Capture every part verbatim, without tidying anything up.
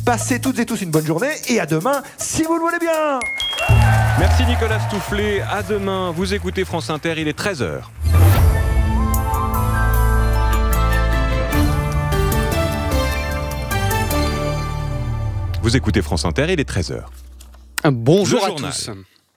Passez toutes et tous une bonne journée et à demain, si vous le voulez bien. Merci Nicolas Stoufflet, à demain. Vous écoutez France Inter, il est treize heures. Vous écoutez France Inter, il est treize heures. Bonjour à tous.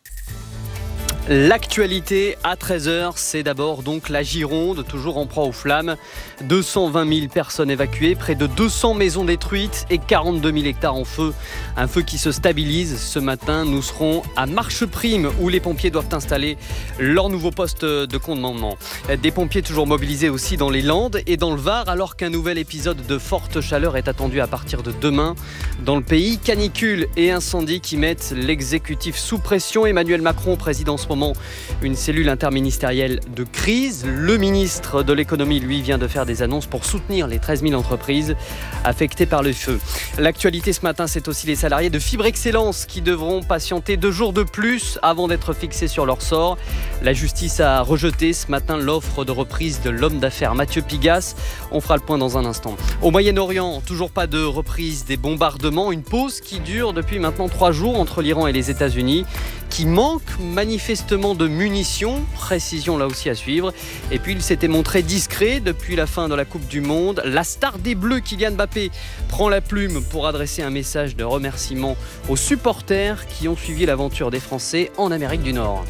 L'actualité à treize heures, c'est d'abord donc la Gironde, toujours en proie aux flammes. deux cent vingt mille personnes évacuées, près de deux cents maisons détruites et quarante-deux mille hectares en feu. Un feu qui se stabilise. Ce matin, nous serons à Marcheprime où les pompiers doivent installer leur nouveau poste de commandement. Des pompiers toujours mobilisés aussi dans les Landes et dans le Var, alors qu'un nouvel épisode de forte chaleur est attendu à partir de demain. Dans le pays, canicule et incendies qui mettent l'exécutif sous pression. Emmanuel Macron préside en ce moment une cellule interministérielle de crise. Le ministre de l'économie, lui, vient de faire des annonces pour soutenir les treize mille entreprises affectées par le feu. L'actualité ce matin, c'est aussi les salariés de Fibre Excellence qui devront patienter deux jours de plus avant d'être fixés sur leur sort. La justice a rejeté ce matin l'offre de reprise de l'homme d'affaires Mathieu Pigasse. On fera le point dans un instant. Au Moyen-Orient, toujours pas de reprise des bombardements. Une pause qui dure depuis maintenant trois jours entre l'Iran et les États-Unis, qui manque manifestement de munitions, précision là aussi à suivre. Et puis il s'était montré discret depuis la fin de la Coupe du Monde. La star des Bleus, Kylian Mbappé, prend la plume pour adresser un message de remerciement aux supporters qui ont suivi l'aventure des Français en Amérique du Nord.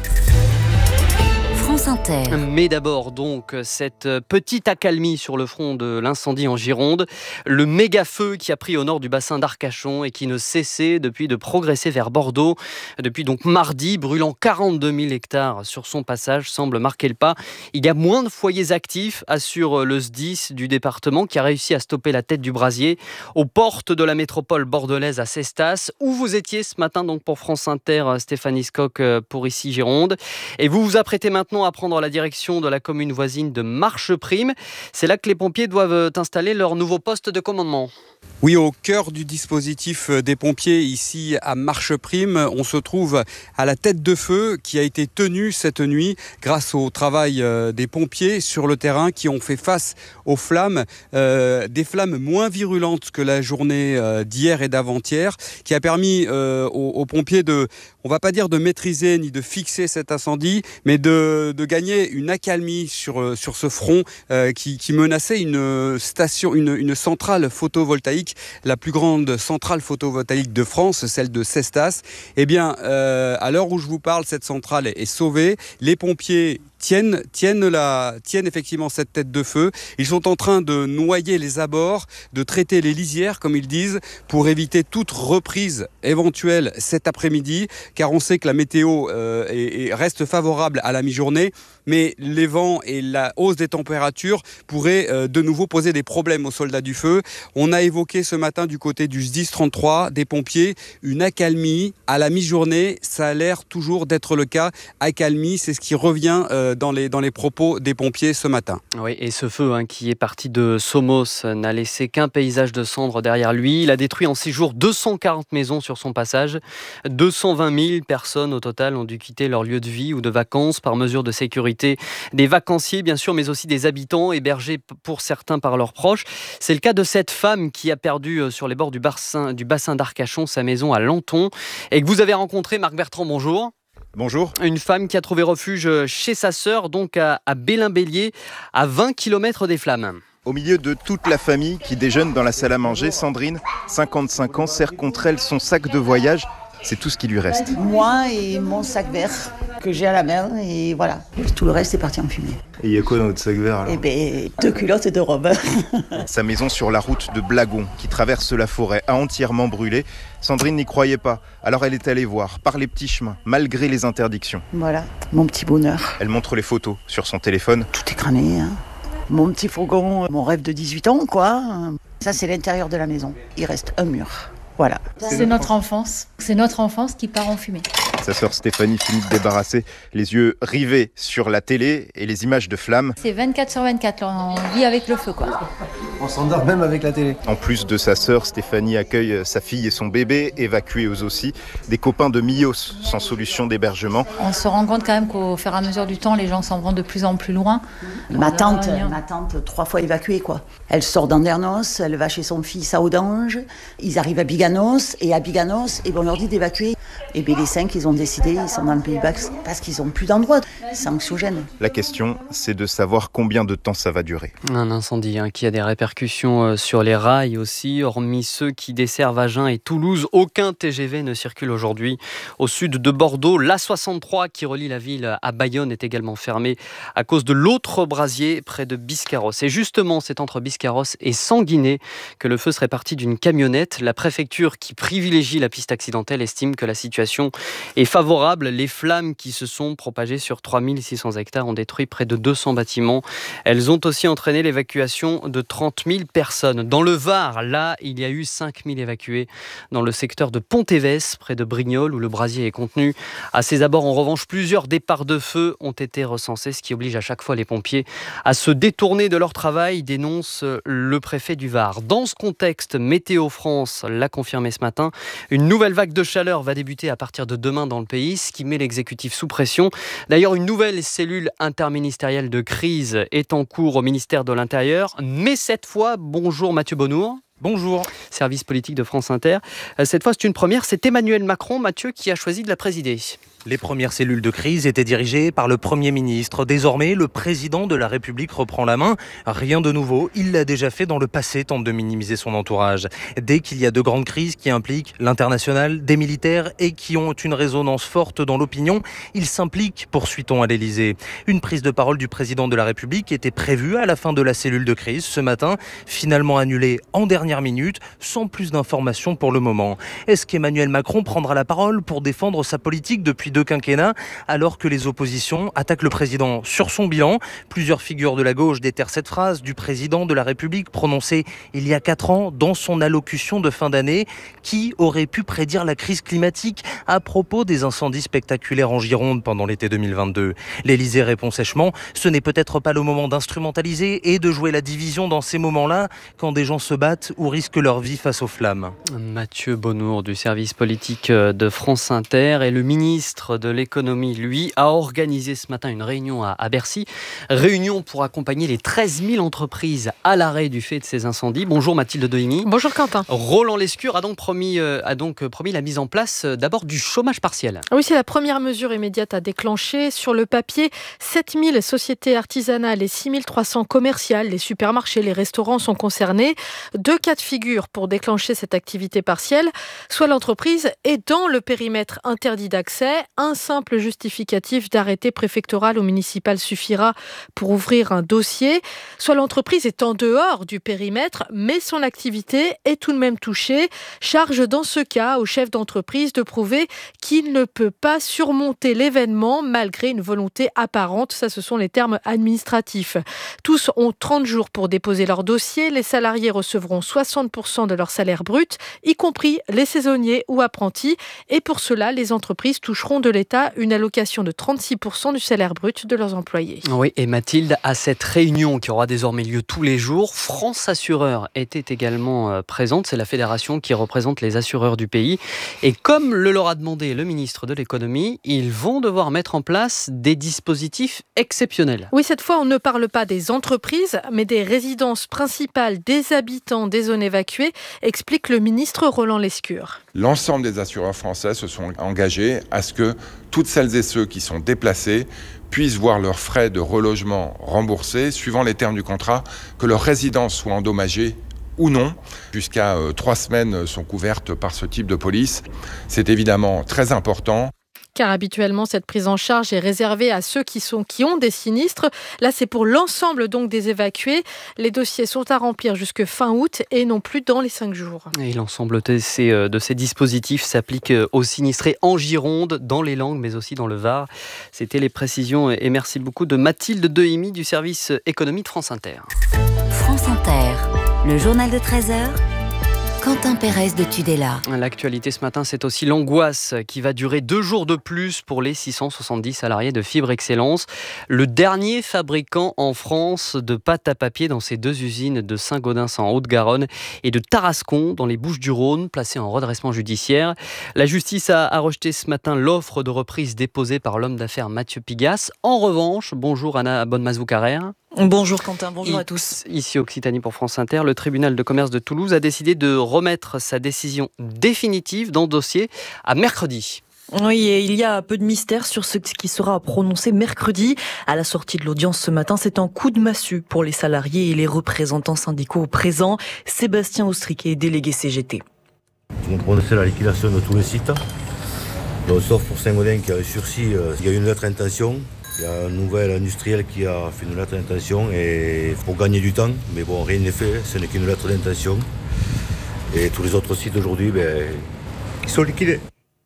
France Inter. Mais d'abord donc cette petite accalmie sur le front de l'incendie en Gironde, le méga feu qui a pris au nord du bassin d'Arcachon et qui ne cessait depuis de progresser vers Bordeaux. Depuis donc mardi, brûlant quarante-deux mille hectares sur son passage, semble marquer le pas. Il y a moins de foyers actifs, assure le S D I S du département qui a réussi à stopper la tête du brasier aux portes de la métropole bordelaise à Cestas, où vous étiez ce matin donc pour France Inter, Stéphanie Scocq pour ici Gironde. Et vous vous apprêtez maintenant à prendre la direction de la commune voisine de Marcheprime. C'est là que les pompiers doivent installer leur nouveau poste de commandement. Oui, au cœur du dispositif des pompiers ici à Marcheprime, on se trouve à la tête de feu qui a été tenue cette nuit grâce au travail des pompiers sur le terrain qui ont fait face aux flammes, euh, des flammes moins virulentes que la journée d'hier et d'avant-hier, qui a permis euh, aux, aux pompiers de, on va pas dire de maîtriser ni de fixer cet incendie, mais de, de gagner une accalmie sur, sur ce front euh, qui, qui menaçait une station, une, une centrale photovoltaïque, la plus grande centrale photovoltaïque de France, celle de Cestas. Eh bien, euh, à l'heure où je vous parle, cette centrale est sauvée. Les pompiers tiennent, tiennent, la, tiennent effectivement cette tête de feu. Ils sont en train de noyer les abords, de traiter les lisières, comme ils disent, pour éviter toute reprise éventuelle cet après-midi, car on sait que la météo euh, est, est, reste favorable à la mi-journée, mais les vents et la hausse des températures pourraient euh, de nouveau poser des problèmes aux soldats du feu. On a évoqué ce matin du côté du S D I S trente-trois, des pompiers, une accalmie à la mi-journée. Ça a l'air toujours d'être le cas. Accalmie, c'est ce qui revient euh, dans les, dans les propos des pompiers ce matin. Oui, et ce feu hein, qui est parti de Somos n'a laissé qu'un paysage de cendres derrière lui. Il a détruit en six jours deux cent quarante maisons sur son passage. deux cent vingt mille personnes au total ont dû quitter leur lieu de vie ou de vacances par mesure de sécurité. Des vacanciers, bien sûr, mais aussi des habitants hébergés pour certains par leurs proches. C'est le cas de cette femme qui a perdu sur les bords du bassin, du bassin d'Arcachon sa maison à Lanton et que vous avez rencontré. Marc Bertrand, bonjour. Bonjour. Une femme qui a trouvé refuge chez sa sœur, donc à, à Bélin-Bélier, à vingt kilomètres des flammes. Au milieu de toute la famille qui déjeune dans la salle à manger, Sandrine, cinquante-cinq ans, serre contre elle son sac de voyage. C'est tout ce qui lui reste. Moi et mon sac vert que j'ai à la main et voilà. Tout le reste est parti en fumée. Et il y a quoi dans votre sac vert alors ? Eh bien, deux culottes et deux robes. Sa maison sur la route de Blagon, qui traverse la forêt, a entièrement brûlé. Sandrine n'y croyait pas, alors elle est allée voir, par les petits chemins, malgré les interdictions. Voilà, mon petit bonheur. Elle montre les photos sur son téléphone. Tout est cramé, hein. Mon petit fourgon, mon rêve de dix-huit ans, quoi. Ça, c'est l'intérieur de la maison. Il reste un mur. Voilà. C'est notre enfance. C'est notre enfance qui part en fumée. Sa sœur Stéphanie finit de débarrasser, les yeux rivés sur la télé et les images de flammes. C'est vingt-quatre sur vingt-quatre, là, on vit avec le feu, quoi. On s'endort même avec la télé. En plus de sa sœur, Stéphanie accueille sa fille et son bébé, évacués eux aussi. Des copains de Mios, sans solution d'hébergement. On se rend compte quand même qu'au fur et à mesure du temps, les gens s'en vont de plus en plus loin. Ma tante, ma tante, trois fois évacuée, quoi. Elle sort d'Andernos, elle va chez son fils à Audange. Ils arrivent à Biganos, et à Biganos, et on leur dit d'évacuer. Et bien les cinq, ils ont décidé, ils sont dans le Pays Basque, parce qu'ils n'ont plus d'endroit. C'est anxiogène. La question, c'est de savoir combien de temps ça va durer. Un incendie hein, qui a des répercussions sur les rails aussi. Hormis ceux qui desservent Agen et Toulouse, aucun T G V ne circule aujourd'hui. Au sud de Bordeaux, l'A soixante-trois qui relie la ville à Bayonne est également fermée à cause de l'autre brasier près de Biscarrosse. Et justement, c'est entre Biscarrosse et Sanguinet que le feu serait parti d'une camionnette. La préfecture qui privilégie la piste accidentelle estime que la situation est favorable. Les flammes qui se sont propagées sur trois mille six cents hectares ont détruit près de deux cents bâtiments. Elles ont aussi entraîné l'évacuation de trente mille personnes. Dans le Var, là, il y a eu cinq mille évacués dans le secteur de Pont-Évès, près de Brignoles, où le brasier est contenu. À ses abords, en revanche, plusieurs départs de feu ont été recensés, ce qui oblige à chaque fois les pompiers à se détourner de leur travail, dénonce le préfet du Var. Dans ce contexte, Météo France l'a confirmé ce matin, une nouvelle vague de chaleur va débuter à partir de demain dans le pays, ce qui met l'exécutif sous pression. D'ailleurs, une nouvelle cellule interministérielle de crise est en cours au ministère de l'Intérieur, mais cette fois, bonjour Mathieu Bonnour. Bonjour. Service politique de France Inter. Cette fois, c'est une première, c'est Emmanuel Macron, Mathieu, qui a choisi de la présider. Les premières cellules de crise étaient dirigées par le Premier ministre. Désormais, le président de la République reprend la main. Rien de nouveau, il l'a déjà fait dans le passé, tente de minimiser son entourage. Dès qu'il y a de grandes crises qui impliquent l'international, des militaires et qui ont une résonance forte dans l'opinion, il s'implique, poursuit-on à l'Élysée. Une prise de parole du président de la République était prévue à la fin de la cellule de crise ce matin, finalement annulée en dernière minute, sans plus d'informations pour le moment. Est-ce qu'Emmanuel Macron prendra la parole pour défendre sa politique depuis deux quinquennats, alors que les oppositions attaquent le président sur son bilan? Plusieurs figures de la gauche déterrent cette phrase du président de la République prononcée il y a quatre ans dans son allocution de fin d'année. Qui aurait pu prédire la crise climatique à propos des incendies spectaculaires en Gironde pendant l'été deux mille vingt-deux? L'Élysée répond sèchement, ce n'est peut-être pas le moment d'instrumentaliser et de jouer la division dans ces moments-là, quand des gens se battent ou risquent leur vie face aux flammes. Mathieu Bonnour du service politique de France Inter et le ministre de l'économie, lui, a organisé ce matin une réunion à, à Bercy. Réunion pour accompagner les treize mille entreprises à l'arrêt du fait de ces incendies. Bonjour Mathilde Dehimi. Bonjour Quentin. Roland Lescure a donc promis, euh, a donc promis la mise en place euh, d'abord du chômage partiel. Oui, c'est la première mesure immédiate à déclencher. Sur le papier, sept mille sociétés artisanales et six mille trois cents commerciales, les supermarchés, les restaurants sont concernés. Deux cas de figure pour déclencher cette activité partielle. Soit l'entreprise est dans le périmètre interdit d'accès, un simple justificatif d'arrêté préfectoral ou municipal suffira pour ouvrir un dossier. Soit l'entreprise est en dehors du périmètre, mais son activité est tout de même touchée. Charge dans ce cas au chef d'entreprise de prouver qu'il ne peut pas surmonter l'événement malgré une volonté apparente. Ça, ce sont les termes administratifs. Tous ont trente jours pour déposer leur dossier. Les salariés recevront soixante pour cent de leur salaire brut, y compris les saisonniers ou apprentis. Et pour cela, les entreprises toucheront de l'État une allocation de trente-six pour cent du salaire brut de leurs employés. Oui, et Mathilde, à cette réunion qui aura désormais lieu tous les jours, France Assureurs était également présente. C'est la fédération qui représente les assureurs du pays. Et comme le leur a demandé le ministre de l'économie, ils vont devoir mettre en place des dispositifs exceptionnels. Oui, cette fois, on ne parle pas des entreprises, mais des résidences principales des habitants des zones évacuées, explique le ministre Roland Lescure. L'ensemble des assureurs français se sont engagés à ce que toutes celles et ceux qui sont déplacés puissent voir leurs frais de relogement remboursés suivant les termes du contrat, que leur résidence soit endommagée ou non. Jusqu'à euh, trois semaines sont couvertes par ce type de police. C'est évidemment très important. Car habituellement, cette prise en charge est réservée à ceux qui, sont, qui ont des sinistres. Là, c'est pour l'ensemble donc des évacués. Les dossiers sont à remplir jusque fin août et non plus dans les cinq jours. Et l'ensemble de ces, de ces dispositifs s'applique aux sinistrés en Gironde, dans les Landes, mais aussi dans le Var. C'était les précisions et merci beaucoup de Mathilde Dehimi du service économie de France Inter. France Inter, le journal de treize heures. Quentin Pérez de Tudela. L'actualité ce matin, c'est aussi l'angoisse qui va durer deux jours de plus pour les six cent soixante-dix salariés de Fibre Excellence. Le dernier fabricant en France de pâte à papier dans ces deux usines de Saint-Gaudens en Haute-Garonne et de Tarascon dans les Bouches-du-Rhône, placés en redressement judiciaire. La justice a, a rejeté ce matin l'offre de reprise déposée par l'homme d'affaires Mathieu Pigasse. En revanche, bonjour Anna Bonnemazou-Carrère. Bonjour Quentin, bonjour à tous. Ici Occitanie pour France Inter, le tribunal de commerce de Toulouse a décidé de remettre sa décision définitive dans le dossier à mercredi. Oui, et il y a peu de mystère sur ce qui sera prononcé mercredi. À la sortie de l'audience ce matin, c'est un coup de massue pour les salariés et les représentants syndicaux présents. Sébastien Austriquet, délégué C G T. On prononçait la liquidation de tous les sites. Donc, sauf pour Saint-Gaudens qui a eu sursis, il y a eu une lettre d'intention. Il y a un nouvel industriel qui a fait une lettre d'intention et pour gagner du temps, mais bon, rien n'est fait, ce n'est qu'une lettre d'intention. Et tous les autres sites aujourd'hui, ben, ils sont liquidés.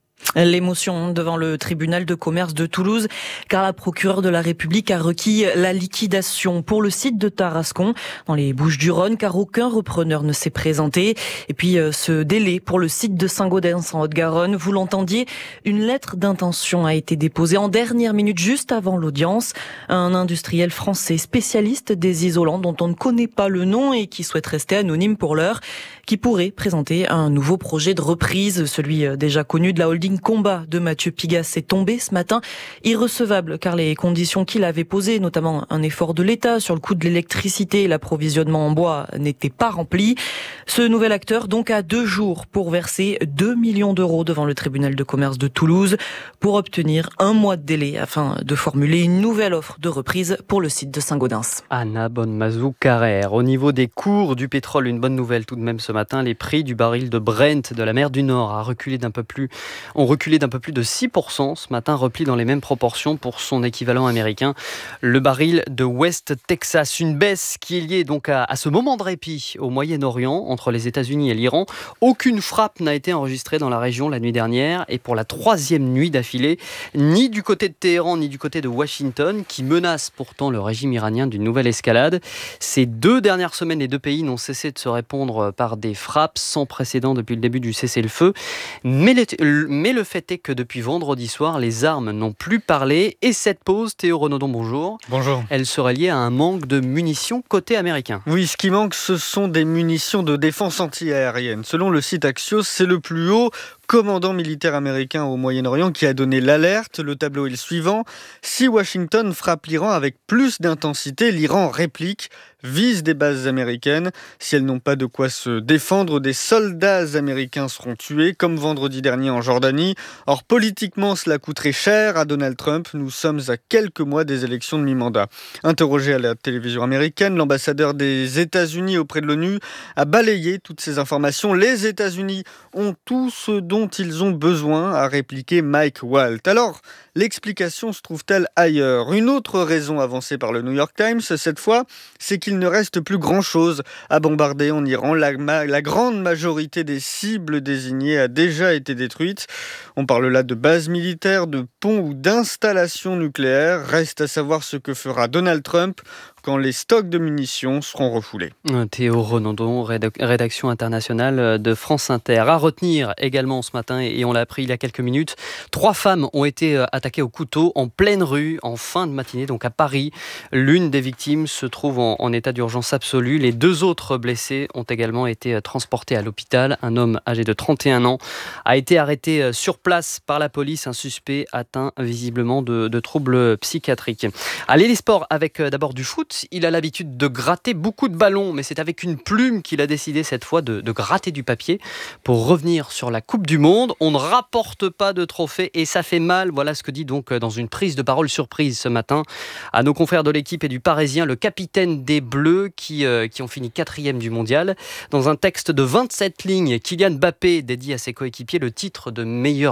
L'émotion devant le tribunal de commerce de Toulouse, car la procureure de la République a requis la liquidation pour le site de Tarascon, dans les Bouches-du-Rhône, car aucun repreneur ne s'est présenté. Et puis ce délai pour le site de Saint-Gaudens en Haute-Garonne, vous l'entendiez, une lettre d'intention a été déposée en dernière minute, juste avant l'audience. Un industriel français spécialiste des isolants, dont on ne connaît pas le nom et qui souhaite rester anonyme pour l'heure, qui pourrait présenter un nouveau projet de reprise, celui déjà connu de la holding Combat de Mathieu Pigasse est tombé ce matin, irrecevable car les conditions qu'il avait posées, notamment un effort de l'État sur le coût de l'électricité et l'approvisionnement en bois, n'étaient pas remplies. Ce nouvel acteur donc a deux jours pour verser deux millions d'euros devant le tribunal de commerce de Toulouse pour obtenir un mois de délai afin de formuler une nouvelle offre de reprise pour le site de Saint-Gaudens. Anna Bonnemazou-Carrère. Au niveau des cours du pétrole, une bonne nouvelle tout de même ce matin, les prix du baril de Brent de la mer du Nord a reculé d'un peu plus ont reculé d'un peu plus de six pour cent ce matin, repli dans les mêmes proportions pour son équivalent américain, le baril de West Texas. Une baisse qui est liée donc à, à ce moment de répit au Moyen-Orient, entre les États-Unis et l'Iran. Aucune frappe n'a été enregistrée dans la région la nuit dernière et pour la troisième nuit d'affilée, ni du côté de Téhéran ni du côté de Washington, qui menace pourtant le régime iranien d'une nouvelle escalade. Ces deux dernières semaines, les deux pays n'ont cessé de se répondre par des frappes sans précédent depuis le début du cessez-le-feu. Mais les, mais le fait est que depuis vendredi soir, les armes n'ont plus parlé. Et cette pause, Théo Renaudon, bonjour. Bonjour. Elle serait liée à un manque de munitions côté américain. Oui, ce qui manque, ce sont des munitions de défense anti-aérienne. Selon le site Axios, c'est le plus haut commandant militaire américain au Moyen-Orient qui a donné l'alerte. Le tableau est le suivant. Si Washington frappe l'Iran avec plus d'intensité, l'Iran réplique, vise des bases américaines. Si elles n'ont pas de quoi se défendre, des soldats américains seront tués, comme vendredi dernier en Jordanie. Or, politiquement, cela coûterait cher à Donald Trump. Nous sommes à quelques mois des élections de mi-mandat. Interrogé à la télévision américaine, l'ambassadeur des États-Unis auprès de l'ONU a balayé toutes ces informations. Les États-Unis ont tout ce dont ils ont besoin, a répliqué Mike Walt. Alors, l'explication se trouve-t-elle ailleurs ? Une autre raison avancée par le New York Times, cette fois, c'est qu'il ne reste plus grand-chose à bombarder en Iran. La, la grande majorité des cibles désignées a déjà été détruite. On parle là de bases militaires, de ponts ou d'installations nucléaires. Reste à savoir ce que fera Donald Trump quand les stocks de munitions seront refoulés. Théo Renaudon, rédaction internationale de France Inter. À retenir également ce matin, et on l'a appris il y a quelques minutes, trois femmes ont été attaquées au couteau en pleine rue en fin de matinée, donc à Paris. L'une des victimes se trouve en, en état d'urgence absolue. Les deux autres blessés ont également été transportés à l'hôpital. Un homme âgé de trente et un ans a été arrêté sur place par la police. Un suspect atteint visiblement de, de troubles psychiatriques. Allez, les sports avec d'abord du foot. Il a l'habitude de gratter beaucoup de ballons, mais c'est avec une plume qu'il a décidé cette fois de, de gratter du papier pour revenir sur la Coupe du Monde. On ne rapporte pas de trophée et ça fait mal. Voilà ce que dit donc dans une prise de parole surprise ce matin à nos confrères de l'équipe et du Parisien, le capitaine des Bleus qui, euh, qui ont fini quatrième du mondial. Dans un texte de vingt-sept lignes, Kylian Mbappé dédie à ses coéquipiers le titre de meilleur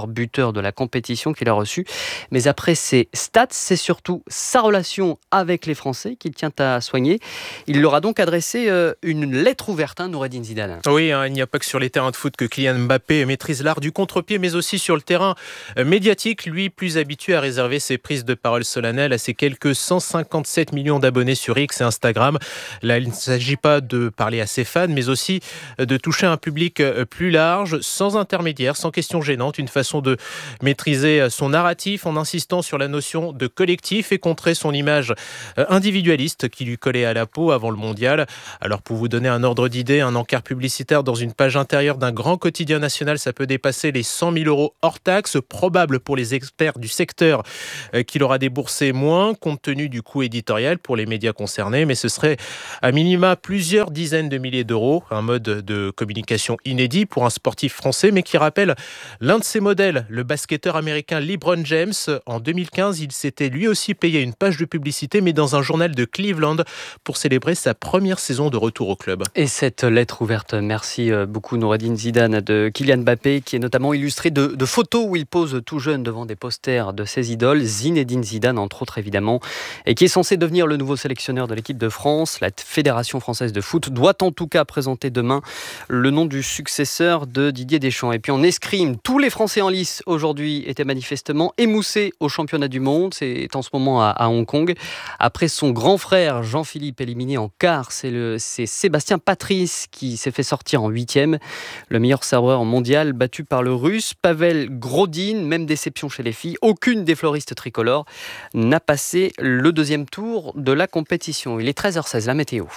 meilleur buteur de la compétition qu'il a reçu. Mais après ses stats, c'est surtout sa relation avec les Français qu'il tient à soigner. Il leur a donc adressé euh, une lettre ouverte, hein, Noureddine Zidane. Oui, hein, il n'y a pas que sur les terrains de foot que Kylian Mbappé maîtrise l'art du contre-pied, mais aussi sur le terrain euh, médiatique. Lui, plus habitué à réserver ses prises de parole solennelles à ses quelques cent cinquante-sept millions d'abonnés sur X et Instagram. Là, il ne s'agit pas de parler à ses fans, mais aussi de toucher un public plus large, sans intermédiaire, sans question gênante. Une façon de maîtriser son narratif en insistant sur la notion de collectif et contrer son image individualiste qui lui collait à la peau avant le mondial. Alors, pour vous donner un ordre d'idée, un encart publicitaire dans une page intérieure d'un grand quotidien national, ça peut dépasser les cent mille euros hors taxes, probable pour les experts du secteur qu'il aura déboursé moins, compte tenu du coût éditorial pour les médias concernés, mais ce serait à minima plusieurs dizaines de milliers d'euros, un mode de communication inédit pour un sportif français, mais qui rappelle l'un de ses modèles, le basketteur américain LeBron James. En deux mille quinze, il s'était lui aussi payé une page de publicité, mais dans un journal de Cleveland, pour célébrer sa première saison de retour au club. Et cette lettre ouverte, merci beaucoup Noureddine Zidane, de Kylian Mbappé, qui est notamment illustrée de, de photos où il pose tout jeune devant des posters de ses idoles, Zinedine Zidane entre autres évidemment, et qui est censé devenir le nouveau sélectionneur de l'équipe de France. La Fédération française de foot doit en tout cas présenter demain le nom du successeur de Didier Deschamps. Et puis en escrime, tous les Français en lice aujourd'hui étaient manifestement émoussés au championnat du monde. C'est en ce moment à, à Hong Kong. Après son grand frère Jean-Philippe éliminé en quart, c'est, le, c'est Sébastien Patrice qui s'est fait sortir en huitième. Le meilleur serveur mondial battu par le russe Pavel Grodin. Même déception chez les filles. Aucune des floristes tricolores n'a passé le deuxième tour de la compétition. Il est treize heures seize, la météo.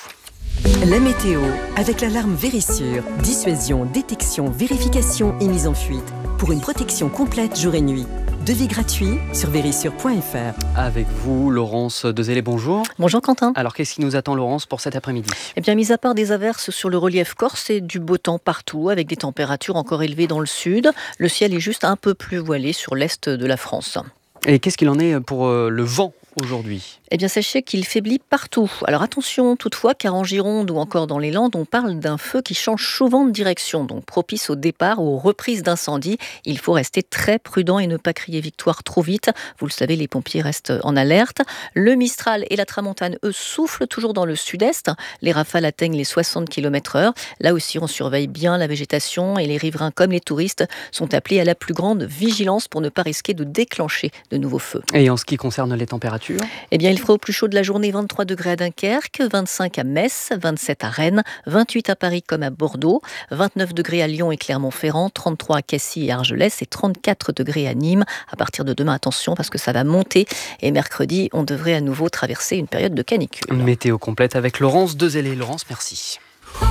La météo, avec l'alarme Vérissure. Dissuasion, détection, vérification et mise en fuite. Pour une protection complète jour et nuit. Devis gratuit sur vérissure point f r. Avec vous, Laurence Dezélé, bonjour. Bonjour Quentin. Alors, qu'est-ce qui nous attend, Laurence, pour cet après-midi ? Eh bien, mis à part des averses sur le relief corse, et du beau temps partout, avec des températures encore élevées dans le sud. Le ciel est juste un peu plus voilé sur l'est de la France. Et qu'est-ce qu'il en est pour euh, le vent aujourd'hui ? Eh bien, sachez qu'il faiblit partout. Alors attention toutefois, car en Gironde ou encore dans les Landes, on parle d'un feu qui change souvent de direction, donc propice au départ ou aux reprises d'incendie. Il faut rester très prudent et ne pas crier victoire trop vite. Vous le savez, les pompiers restent en alerte. Le Mistral et la Tramontane, eux, soufflent toujours dans le sud-est. Les rafales atteignent les soixante kilomètres heure. Là aussi, on surveille bien la végétation et les riverains comme les touristes sont appelés à la plus grande vigilance pour ne pas risquer de déclencher de nouveaux feux. Et en ce qui concerne les températures ? Eh bien, il fera au plus chaud de la journée vingt-trois degrés à Dunkerque, vingt-cinq à Metz, vingt-sept à Rennes, vingt-huit à Paris comme à Bordeaux, vingt-neuf degrés à Lyon et Clermont-Ferrand, trente-trois à Cassis et Argelès et trente-quatre degrés à Nîmes. À partir de demain, attention parce que ça va monter et mercredi, on devrait à nouveau traverser une période de canicule. Une météo complète avec Laurence Dezélé. Laurence, merci.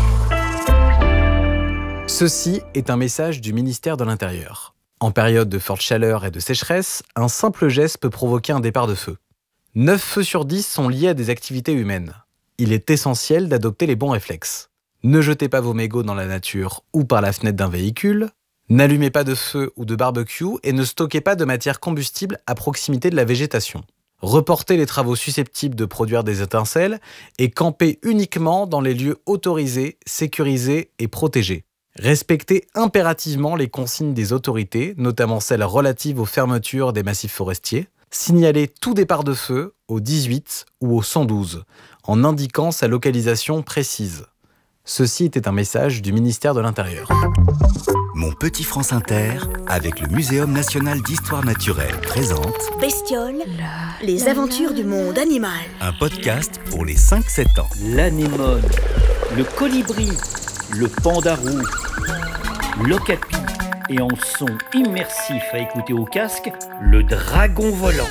Ceci est un message du ministère de l'Intérieur. En période de forte chaleur et de sécheresse, un simple geste peut provoquer un départ de feu. neuf feux sur dix sont liés à des activités humaines. Il est essentiel d'adopter les bons réflexes. Ne jetez pas vos mégots dans la nature ou par la fenêtre d'un véhicule. N'allumez pas de feu ou de barbecue et ne stockez pas de matière combustible à proximité de la végétation. Reportez les travaux susceptibles de produire des étincelles et campez uniquement dans les lieux autorisés, sécurisés et protégés. Respectez impérativement les consignes des autorités, notamment celles relatives aux fermetures des massifs forestiers. Signalez tout départ de feu au dix-huit ou au cent douze, en indiquant sa localisation précise. Ceci était un message du ministère de l'Intérieur. Mon petit France Inter, avec le Muséum national d'histoire naturelle, présente Bestioles, les aventures du monde animal. Un podcast pour les cinq sept ans. L'anémone, le colibri, le pandarou, l'okapi et en son immersif à écouter au casque, le dragon volant.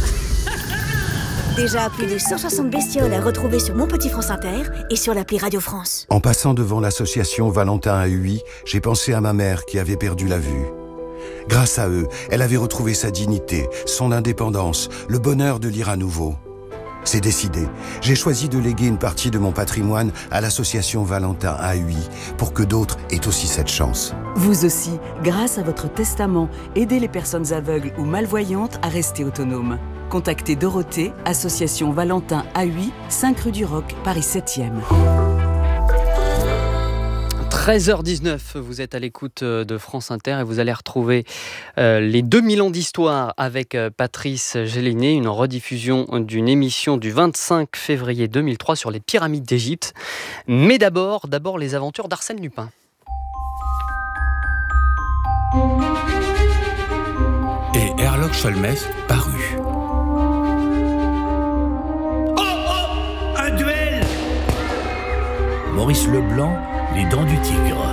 Déjà plus de cent soixante bestioles à retrouver sur Mon Petit France Inter et sur l'appli Radio France. En passant devant l'association Valentin à Huy, j'ai pensé à ma mère qui avait perdu la vue. Grâce à eux, elle avait retrouvé sa dignité, son indépendance, le bonheur de lire à nouveau. C'est décidé. J'ai choisi de léguer une partie de mon patrimoine à l'association Valentin à Huy pour que d'autres aient aussi cette chance. Vous aussi, grâce à votre testament, aidez les personnes aveugles ou malvoyantes à rester autonomes. Contactez Dorothée, association Valentin à Huy, cinq rue du Roc, Paris septième. treize heures dix-neuf, vous êtes à l'écoute de France Inter et vous allez retrouver euh, les deux mille ans d'histoire avec euh, Patrice Gélinet, une rediffusion d'une émission du vingt-cinq février deux mille trois sur les pyramides d'Égypte. Mais d'abord, d'abord les aventures d'Arsène Lupin. Et Herlock Sholmès parut. Oh oh, un duel! Maurice Leblanc, Les Dents du Tigre.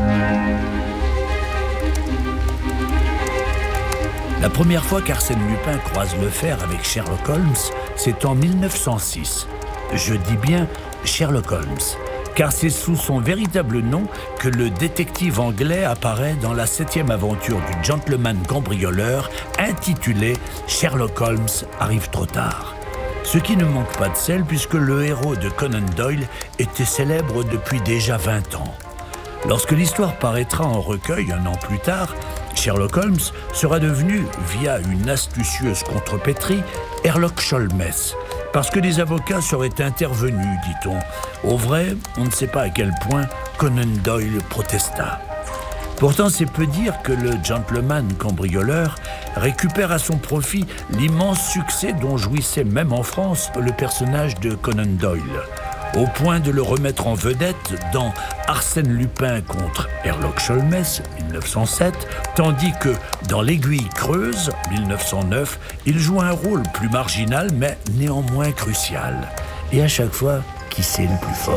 La première fois qu'Arsène Lupin croise le fer avec Sherlock Holmes, c'est en mille neuf cent six. Je dis bien Sherlock Holmes, car c'est sous son véritable nom que le détective anglais apparaît dans la septième aventure du gentleman cambrioleur intitulée Sherlock Holmes arrive trop tard. Ce qui ne manque pas de sel puisque le héros de Conan Doyle était célèbre depuis déjà vingt ans. Lorsque l'histoire paraîtra en recueil un an plus tard, Sherlock Holmes sera devenu, via une astucieuse contrepétrie, Herlock Sholmès, parce que les avocats seraient intervenus, dit-on. Au vrai, on ne sait pas à quel point Conan Doyle protesta. Pourtant, c'est peu dire que le gentleman cambrioleur récupère à son profit l'immense succès dont jouissait même en France le personnage de Conan Doyle, au point de le remettre en vedette dans Arsène Lupin contre Herlock Sholmès, mille neuf cent sept, tandis que dans L'Aiguille creuse, mille neuf cent neuf, il joue un rôle plus marginal mais néanmoins crucial. Et à chaque fois, qui c'est le plus fort ?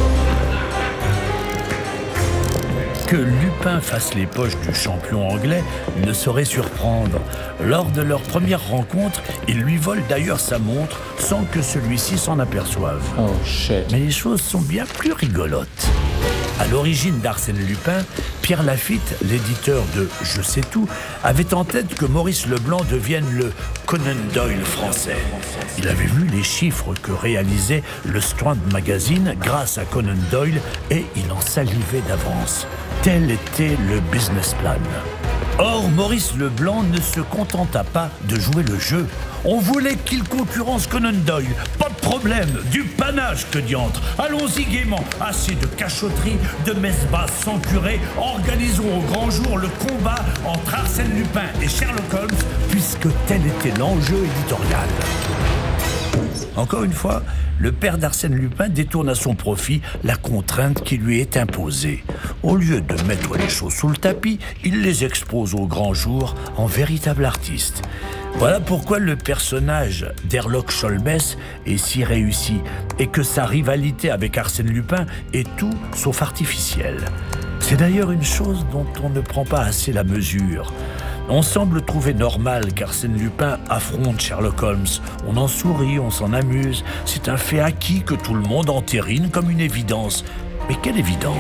Que Lupin fasse les poches du champion anglais ne saurait surprendre. Lors de leur première rencontre, il lui vole d'ailleurs sa montre sans que celui-ci s'en aperçoive. Oh, shit. Mais les choses sont bien plus rigolotes. À l'origine d'Arsène Lupin, Pierre Lafitte, l'éditeur de Je sais tout, avait en tête que Maurice Leblanc devienne le Conan Doyle français. Il avait vu les chiffres que réalisait le Strand Magazine grâce à Conan Doyle et il en salivait d'avance. Tel était le business plan. Or, Maurice Leblanc ne se contenta pas de jouer le jeu. On voulait qu'il concurrence Conan Doyle. Pas de problème, du panache que diantre. Allons-y gaiement. Assez de cachotterie, de messes basses sans curé. Organisons au grand jour le combat entre Arsène Lupin et Sherlock Holmes, puisque tel était l'enjeu éditorial. Encore une fois, le père d'Arsène Lupin détourne à son profit la contrainte qui lui est imposée. Au lieu de mettre les choses sous le tapis, il les expose au grand jour en véritable artiste. Voilà pourquoi le personnage d'Herlock Sholmès est si réussi et que sa rivalité avec Arsène Lupin est tout sauf artificielle. C'est d'ailleurs une chose dont on ne prend pas assez la mesure. On semble trouver normal qu'Arsène Lupin affronte Sherlock Holmes. On en sourit, on s'en amuse. C'est un fait acquis que tout le monde entérine comme une évidence. Mais quelle évidence ?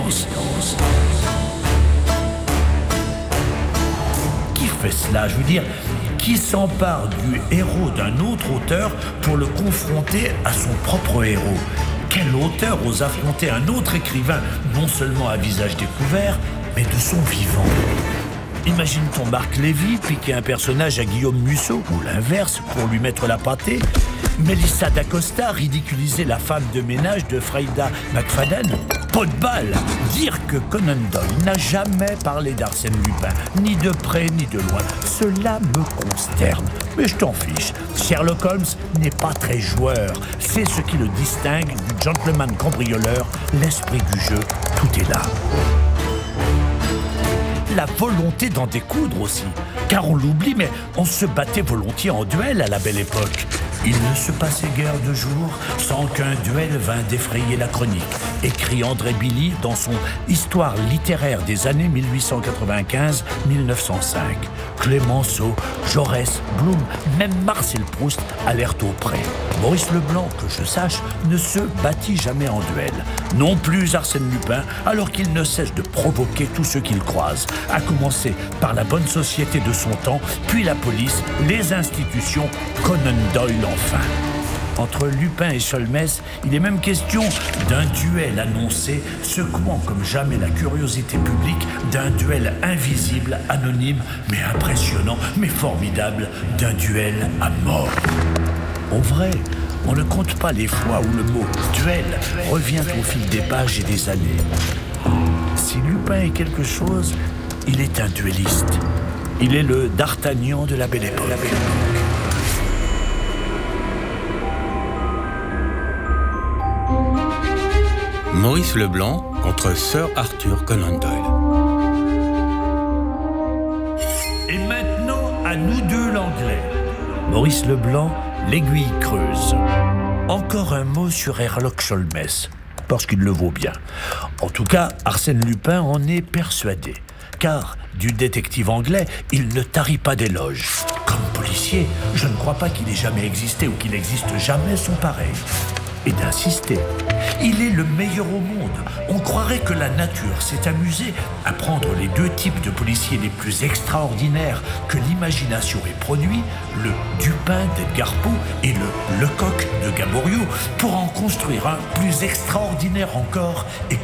Qui fait cela ? Je veux dire, qui s'empare du héros d'un autre auteur pour le confronter à son propre héros ? Quel auteur ose affronter un autre écrivain, non seulement à visage découvert, mais de son vivant ? Imagine-t-on Marc Lévy piquer un personnage à Guillaume Musso, ou l'inverse, pour lui mettre la pâtée ? Mélissa d'Acosta ridiculiser la femme de ménage de Freida McFadden ? Pas de balle ! Dire que Conan Doyle n'a jamais parlé d'Arsène Lupin, ni de près ni de loin, cela me consterne. Mais je t'en fiche, Sherlock Holmes n'est pas très joueur. C'est ce qui le distingue du gentleman cambrioleur, l'esprit du jeu, tout est là. La volonté d'en découdre aussi, car on l'oublie, mais on se battait volontiers en duel à la belle époque. Il ne se passait guère de jour sans qu'un duel vînt défrayer la chronique, écrit André Billy dans son Histoire littéraire des années mille huit cent quatre-vingt-quinze à mille neuf cent cinq. Clémenceau, Jaurès, Blum, même Marcel Proust alertent au près. Maurice Leblanc, que je sache, ne se battit jamais en duel. Non plus Arsène Lupin, alors qu'il ne cesse de provoquer tous ceux qu'il croise, à commencer par la bonne société de son temps, puis la police, les institutions, Conan Doyle enfin. Entre Lupin et Sholmès, il est même question d'un duel annoncé, secouant comme jamais la curiosité publique, d'un duel invisible, anonyme, mais impressionnant, mais formidable, d'un duel à mort. Au vrai, on ne compte pas les fois où le mot « duel » revient au fil des pages et des années. Si Lupin est quelque chose, il est un duelliste. Il est le D'Artagnan de la Belle Époque. La Belle Époque. Maurice Leblanc contre Sir Arthur Conan Doyle. Et maintenant, à nous deux l'anglais. Maurice Leblanc, L'aiguille creuse. Encore un mot sur Sherlock Holmes, parce qu'il le vaut bien. En tout cas, Arsène Lupin en est persuadé. Car, du détective anglais, il ne tarit pas d'éloges. Comme policier, je ne crois pas qu'il ait jamais existé ou qu'il existe jamais son pareil. Et d'insister. Il est le meilleur au monde. On croirait que la nature s'est amusée à prendre les deux types de policiers les plus extraordinaires que l'imagination ait produits, le Dupin d'Edgar Poe et le Lecoq de Gaboriau, pour en construire un plus extraordinaire encore et